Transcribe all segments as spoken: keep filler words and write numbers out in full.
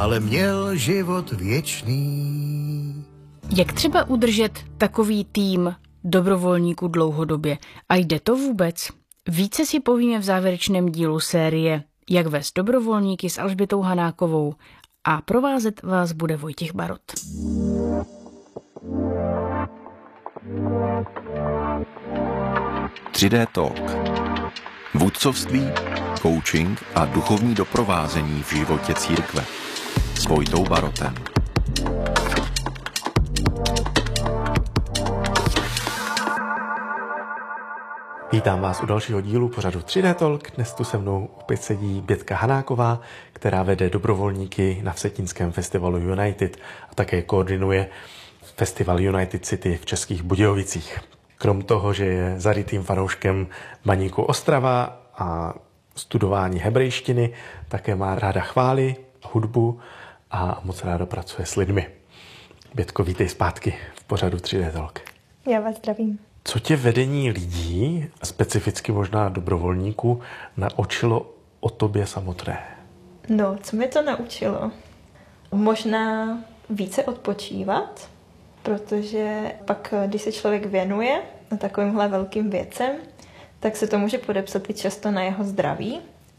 ale měl život věčný. Jak třeba udržet takový tým dobrovolníků dlouhodobě? A jde to vůbec? Více si povíme v závěrečném dílu série Jak vést dobrovolníky s Alžbětou Hanákovou a provázet vás bude Vojtěch Barot. tři dé Talk. Vůdcovství, coaching a duchovní doprovázení v životě církve. S Vojtou Barotem. Vítám vás u dalšího dílu pořadu tři dé Talk. Dnes tu se mnou opět sedí Bětka Hanáková, která vede dobrovolníky na Vsetínském festivalu United a také koordinuje festival United City v Českých Budějovicích. Krom toho, že je zarytým fanouškem Baníku Ostrava a studování hebrejštiny, také má ráda chvály, hudbu a moc ráda pracuje s lidmi. Bětko, vítej zpátky v pořadu tři dé Talk. Já vás zdravím. Co tě vedení lidí, specificky možná dobrovolníků, naučilo o tobě samotné? No, co mě to naučilo? Možná více odpočívat, protože pak, když se člověk věnuje takovýmhle velkým věcem, tak se to může podepsat i často na jeho zdraví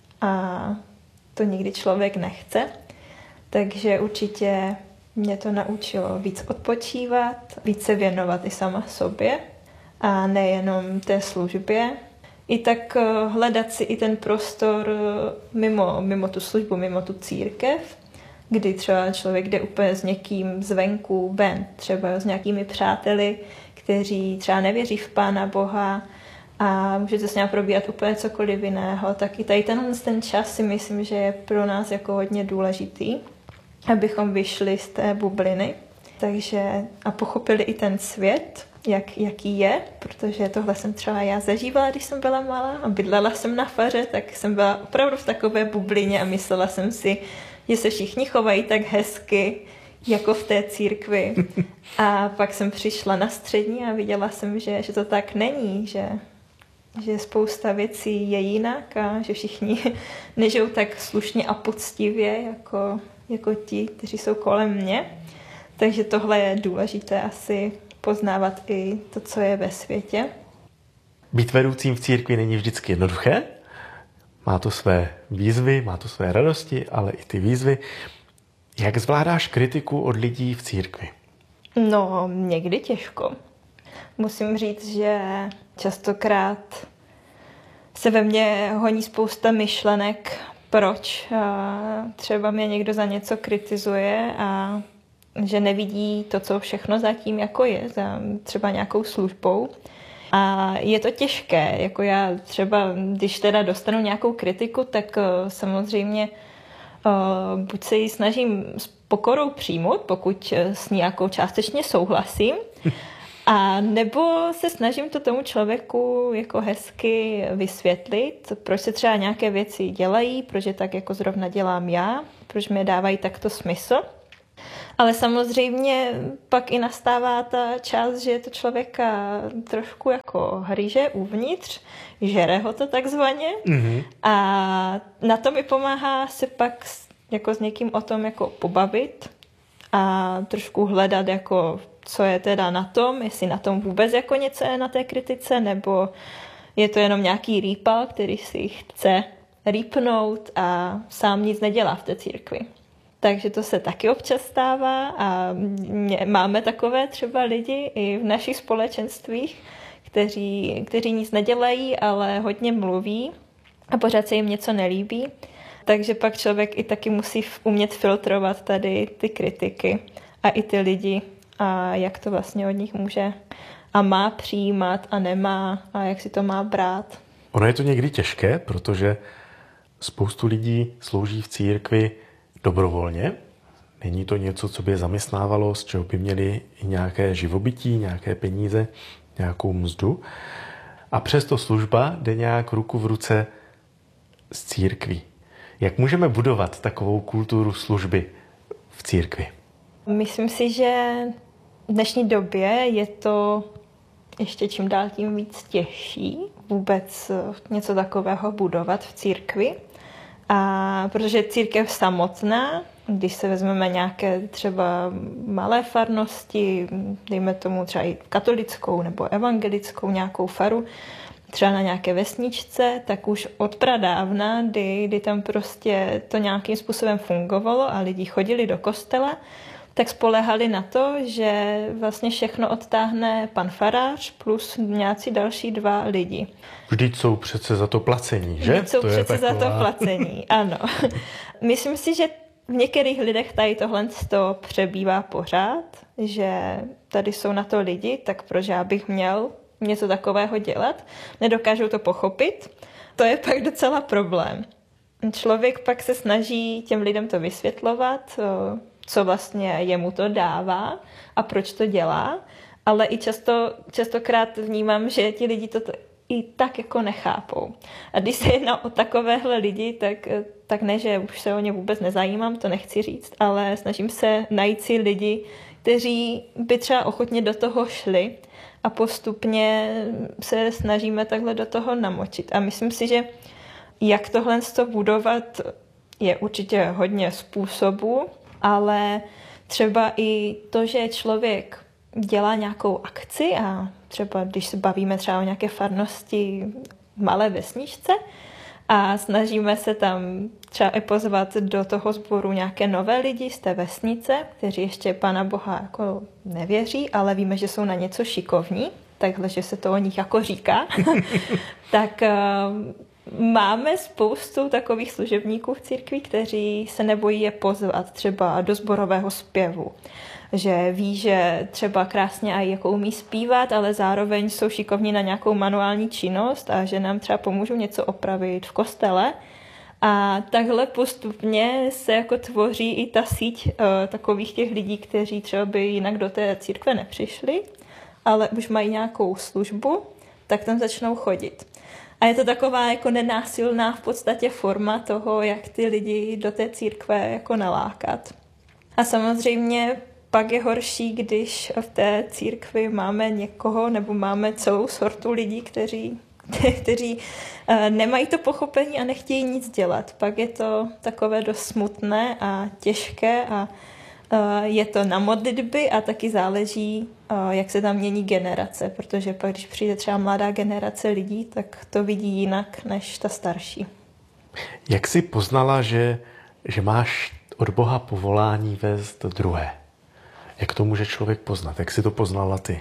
a to nikdy člověk nechce. Takže určitě mě to naučilo víc odpočívat, víc se věnovat i sama sobě a nejenom té službě. I tak hledat si i ten prostor mimo, mimo tu službu, mimo tu církev, kdy třeba člověk jde úplně s někým zvenku ven, třeba s nějakými přáteli, kteří třeba nevěří v Pána Boha a můžete s ním probírat úplně cokoliv jiného, tak i tady tenhle ten čas si myslím, že je pro nás jako hodně důležitý, abychom vyšli z té bubliny takže, a pochopili i ten svět, jak, jaký je, protože tohle jsem třeba já zažívala, když jsem byla malá a bydlela jsem na faře, tak jsem byla opravdu v takové bublině a myslela jsem si, že se všichni chovají tak hezky, jako v té církvi. A pak jsem přišla na střední a viděla jsem, že, že to tak není, že, že spousta věcí je jinak a že všichni nežijou tak slušně a poctivě, jako, jako ti, kteří jsou kolem mě. Takže tohle je důležité asi poznávat i to, co je ve světě. Být vedoucím v církvi není vždycky jednoduché. Má to své výzvy, má to své radosti, ale i ty výzvy. Jak zvládáš kritiku od lidí v církvi? No, někdy těžko. Musím říct, že častokrát se ve mně honí spousta myšlenek, proč třeba mě někdo za něco kritizuje a že nevidí to, co všechno zatím jako je, za třeba nějakou službou. A je to těžké, jako já třeba, když teda dostanu nějakou kritiku, tak samozřejmě Uh, buď se ji snažím s pokorou přijmout, pokud s ní jako částečně souhlasím, a nebo se snažím to tomu člověku jako hezky vysvětlit, proč se třeba nějaké věci dělají, proč je tak jako zrovna dělám já, proč mi dávají takto smysl. Ale samozřejmě pak i nastává ta část, že to člověka trošku jako hryže uvnitř, žere ho to takzvaně. Mm-hmm. A na to mi pomáhá se pak jako s někým o tom jako pobavit a trošku hledat, jako, co je teda na tom, jestli na tom vůbec jako něco je na té kritice, nebo je to jenom nějaký rýpal, který si chce rýpnout a sám nic nedělá v té církvi. Takže to se taky občas stává a máme takové třeba lidi i v našich společenstvích, kteří, kteří nic nedělají, ale hodně mluví a pořád se jim něco nelíbí. Takže pak člověk i taky musí umět filtrovat tady ty kritiky a i ty lidi a jak to vlastně od nich může a má přijímat a nemá a jak si to má brát. Ono je to někdy těžké, protože spoustu lidí slouží v církvi dobrovolně. Není to něco, co by je zaměstnávalo, z čeho by měli i nějaké živobytí, nějaké peníze, nějakou mzdu. A přesto služba jde nějak ruku v ruce s církví. Jak můžeme budovat takovou kulturu služby v církvi? Myslím si, že v dnešní době je to ještě čím dál tím víc těžší vůbec něco takového budovat v církvi. A protože církev samotná Když se vezmeme nějaké třeba malé farnosti, dejme tomu třeba i katolickou nebo evangelickou nějakou faru, třeba na nějaké vesničce, tak už od pradávna, kdy, kdy tam prostě to nějakým způsobem fungovalo a lidi chodili do kostela, tak spolehali na to, že vlastně všechno odtáhne pan farář plus nějací další dva lidi. Vždyť jsou přece za to placení, že? Vždyť jsou to přece taková... za to placení, ano. Myslím si, že v některých lidech tady tohle to přebývá pořád, že tady jsou na to lidi, tak proč já bych měl něco takového dělat? Nedokážou to pochopit. To je pak docela problém. Člověk pak se snaží těm lidem to vysvětlovat, co vlastně jemu to dává a proč to dělá, ale i často, častokrát vnímám, že ti lidi to i tak jako nechápou. A když se jedná o takovéhle lidi, tak, tak ne, že už se o ně vůbec nezajímám, to nechci říct, ale snažím se najít si lidi, kteří by třeba ochotně do toho šli a postupně se snažíme takhle do toho namočit. A myslím si, že jak tohle budovat, je určitě hodně způsobů, ale třeba i to, že člověk dělá nějakou akci a třeba když se bavíme třeba o nějaké farnosti v malé vesničce a snažíme se tam třeba i pozvat do toho sboru nějaké nové lidi z té vesnice, kteří ještě Pána Boha jako nevěří, ale víme, že jsou na něco šikovní, takhle, že se to o nich jako říká, tak máme spoustu takových služebníků v církvi, kteří se nebojí je pozvat třeba do sborového zpěvu. Že ví, že třeba krásně aj jako umí zpívat, ale zároveň jsou šikovní na nějakou manuální činnost a že nám třeba pomůžou něco opravit v kostele. A takhle postupně se jako tvoří i ta síť uh, takových těch lidí, kteří třeba by jinak do té církve nepřišli, ale už mají nějakou službu, tak tam začnou chodit. A je to taková jako nenásilná v podstatě forma toho, jak ty lidi do té církve jako nalákat. A samozřejmě pak je horší, když v té církvi máme někoho nebo máme celou sortu lidí, kteří, kteří nemají to pochopení a nechtějí nic dělat. Pak je to takové dost smutné a těžké a je to na modlitby a taky záleží, jak se tam mění generace, protože pak, když přijde třeba mladá generace lidí, tak to vidí jinak než ta starší. Jak jsi poznala, že, že máš od Boha povolání vést druhé? Jak to může člověk poznat? Jak jsi to poznala ty?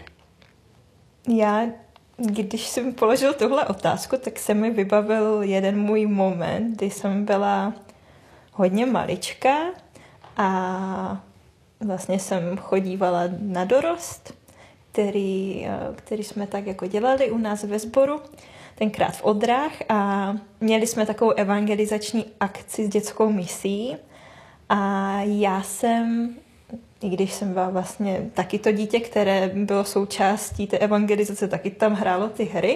Já, když jsem položil tuhle otázku, tak se mi vybavil jeden můj moment, kdy jsem byla hodně maličká a vlastně jsem chodívala na dorost, který, který jsme tak jako dělali u nás ve sboru, tenkrát v Odrách a měli jsme takovou evangelizační akci s dětskou misí a já jsem, i když jsem byla vlastně taky to dítě, které bylo součástí té evangelizace, taky tam hrálo ty hry,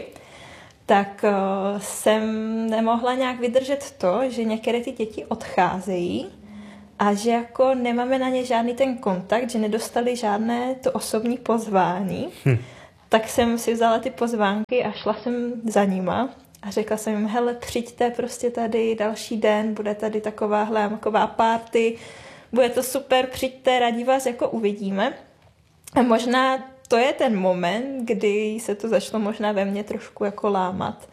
tak jsem nemohla nějak vydržet to, že některé ty děti odcházejí a že jako nemáme na ně žádný ten kontakt, že nedostali žádné to osobní pozvání, hm. tak jsem si vzala ty pozvánky a šla jsem za nima a řekla jsem jim, hele, přijďte prostě tady další den, bude tady takováhle taková party, bude to super, přijďte, rádi vás jako uvidíme. A možná to je ten moment, kdy se to začalo možná ve mně trošku jako lámat.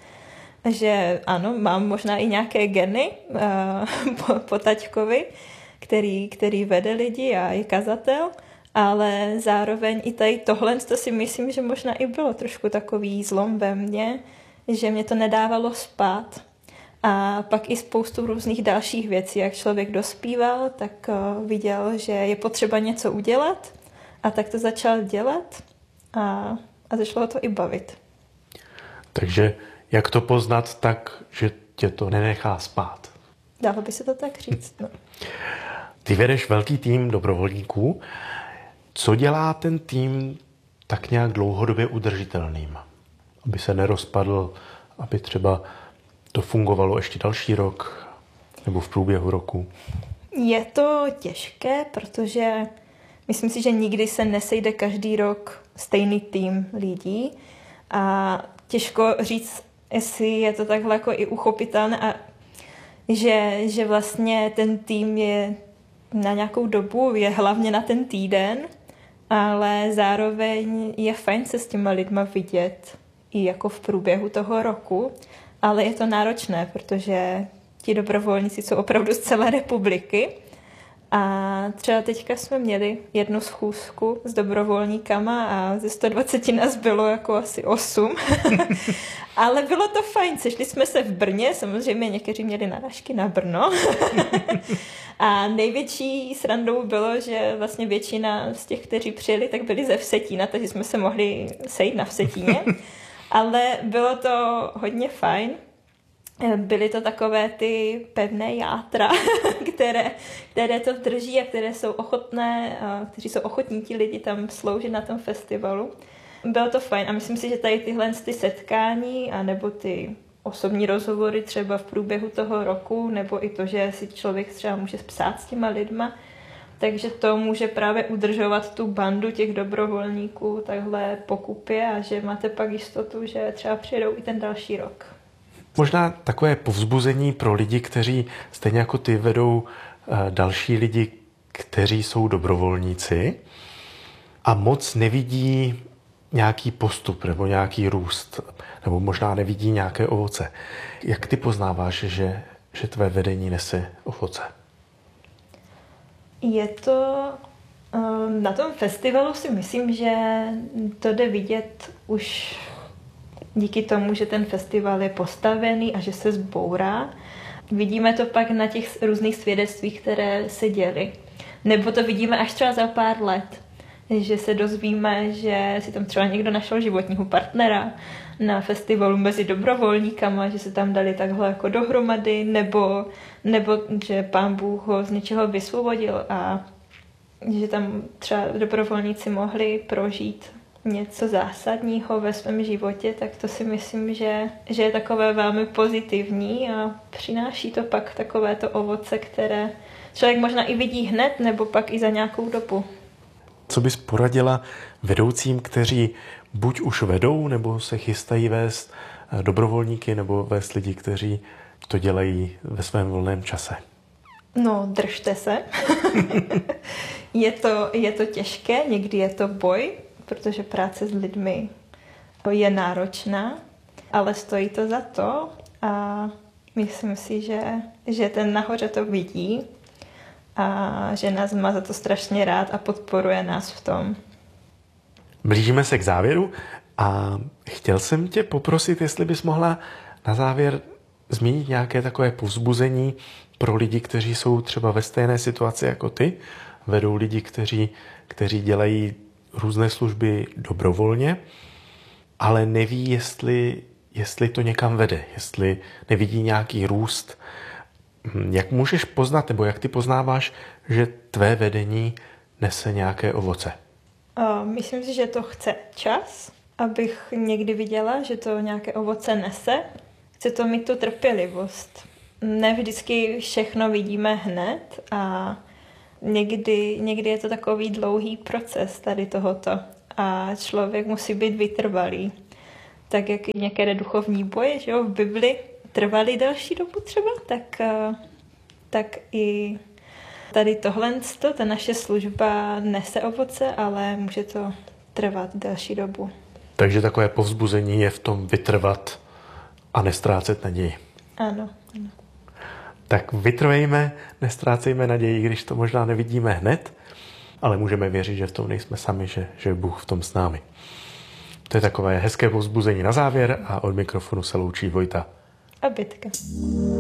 Že ano, mám možná i nějaké geny uh, po, po taťkovi, který, který vede lidi a je kazatel, ale zároveň i tady tohle, to si myslím, že možná i bylo trošku takový zlom ve mně, že mě to nedávalo spát. A pak i spoustu různých dalších věcí, jak člověk dospíval, tak uh, viděl, že je potřeba něco udělat a tak to začal dělat a, a začalo to i bavit. Takže jak to poznat tak, že tě to nenechá spát? Dalo by se to tak říct, no. Ty vedeš velký tým dobrovolníků. Co dělá ten tým tak nějak dlouhodobě udržitelným? Aby se nerozpadl, aby třeba to fungovalo ještě další rok nebo v průběhu roku? Je to těžké, protože myslím si, že nikdy se nesejde každý rok stejný tým lidí a těžko říct, jestli je to takhle jako i uchopitelné a že, že vlastně ten tým je na nějakou dobu, je hlavně na ten týden, ale zároveň je fajn se s těma lidma vidět i jako v průběhu toho roku, ale je to náročné, protože ti dobrovolníci jsou opravdu z celé republiky. A třeba teďka jsme měli jednu schůzku s dobrovolníkama a ze sto dvacet nás bylo jako asi osm. Ale bylo to fajn, sešli jsme se v Brně, samozřejmě někteří měli narážky na Brno. A největší srandou bylo, že vlastně většina z těch, kteří přijeli, tak byli ze Vsetína, takže jsme se mohli sejít na Vsetíně. Ale bylo to hodně fajn. Byly to takové ty pevné játra, které, které to drží a které jsou ochotné, kteří jsou ochotní ti lidi tam sloužit na tom festivalu. Bylo to fajn a myslím si, že tady tyhle ty setkání a nebo ty osobní rozhovory třeba v průběhu toho roku, nebo i to, že si člověk třeba může psát s těma lidma, takže to může právě udržovat tu bandu těch dobrovolníků takhle pokupě a že máte pak jistotu, že třeba přijedou i ten další rok. Možná takové povzbuzení pro lidi, kteří stejně jako ty vedou další lidi, kteří jsou dobrovolníci a moc nevidí nějaký postup nebo nějaký růst, nebo možná nevidí nějaké ovoce. Jak ty poznáváš, že, že tvé vedení nese ovoce? Je to... Na tom festivalu si myslím, že to jde vidět už díky tomu, že ten festival je postavený a že se zbourá. Vidíme to pak na těch různých svědectvích, které se děly. Nebo to vidíme až třeba za pár let, že se dozvíme, že si tam třeba někdo našel životního partnera na festivalu mezi dobrovolníkama, že se tam dali takhle jako dohromady, nebo, nebo že Pán Bůh ho z něčeho vysvobodil a že tam třeba dobrovolníci mohli prožít něco zásadního ve svém životě, tak to si myslím, že, že je takové velmi pozitivní a přináší to pak takovéto ovoce, které člověk možná i vidí hned, nebo pak i za nějakou dobu. Co bys poradila vedoucím, kteří buď už vedou, nebo se chystají vést dobrovolníky, nebo vést lidi, kteří to dělají ve svém volném čase? No, držte se. je, to, je to těžké, někdy je to boj, protože práce s lidmi je náročná, ale stojí to za to a myslím si, že, že ten nahoře to vidí a že nás má za to strašně rád a podporuje nás v tom. Blížíme se k závěru a chtěl jsem tě poprosit, jestli bys mohla na závěr zmínit nějaké takové povzbuzení pro lidi, kteří jsou třeba ve stejné situaci jako ty, vedou lidi, kteří, kteří dělají různé služby dobrovolně, ale neví, jestli, jestli to někam vede, jestli nevidí nějaký růst. Jak můžeš poznat, nebo jak ty poznáváš, že tvé vedení nese nějaké ovoce? Myslím si, že to chce čas, abych někdy viděla, že to nějaké ovoce nese. Chce to mít tu trpělivost. Ne vždycky všechno vidíme hned a někdy, někdy je to takový dlouhý proces tady tohoto a člověk musí být vytrvalý. Tak jak i některé duchovní boje, že jo, v Bibli trvaly další dobu třeba, tak, tak i tady tohle, ta naše služba nese ovoce, ale může to trvat další dobu. Takže takové povzbuzení je v tom vytrvat a nestrácet naději. Ano, ano. Tak vytrvejme, nestrácejme naději, když to možná nevidíme hned, ale můžeme věřit, že v tom nejsme sami, že, že je Bůh v tom s námi. To je takové hezké povzbuzení na závěr a od mikrofonu se loučí Vojta A Bětka.